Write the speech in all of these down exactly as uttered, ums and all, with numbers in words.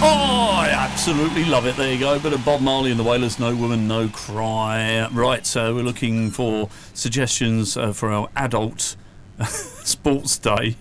Oh, I absolutely love it. There you go. Bit of Bob Marley and the Wailers, No Woman, No Cry. Right, so we're looking for suggestions uh, for our adult sports day.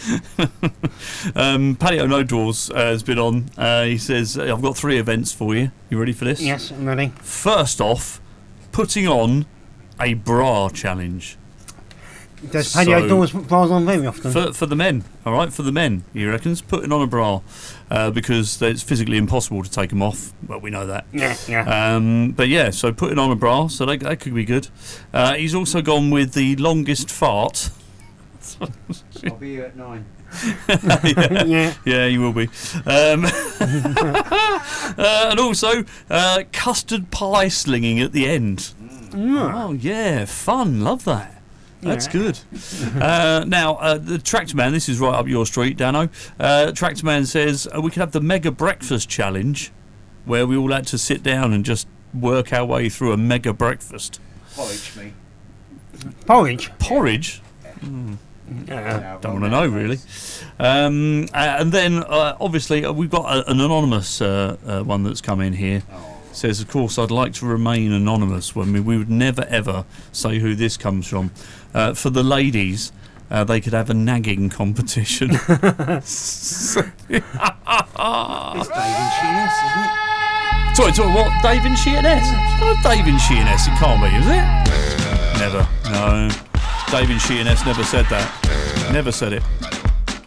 um, Patio No Doors uh, has been on. Uh, he says, I've got three events for you. You ready for this? Yes, I'm ready. First off, putting on a bra challenge. Does Patio So- Doors put bras on very often? For, for the men, all right, for the men, he reckons, putting on a bra uh, because it's physically impossible to take them off. Well, we know that. yeah, yeah. Um, but yeah, so putting on a bra, so that, that could be good. Uh, he's also gone with the longest fart. I'll be here at nine. yeah, yeah. yeah, you will be. Um, uh, and also uh, custard pie slinging at the end. Mm. Oh yeah, fun, love that. That's Yeah. good. uh, now, uh, the Tractor Man, this is right up your street, Dano. Uh, Tractor Man says uh, we could have the Mega Breakfast Challenge, where we all had to sit down and just work our way through a mega breakfast. Porridge me. Porridge? Porridge? Yeah. Don't want to know, really. Um, uh, and then, uh, obviously, uh, we've got a, an anonymous uh, uh, one that's come in here. Oh. Says, of course, I'd like to remain anonymous. When we, we would never, ever say who this comes from. Uh, for the ladies, uh, they could have a nagging competition. It's Dave and Sheerness, isn't it? Sorry, sorry, what? Dave and Sheerness? Oh, Dave and Sheerness, it can't be, is it? Never, no. Dave and Sheerness never said that. Never said it.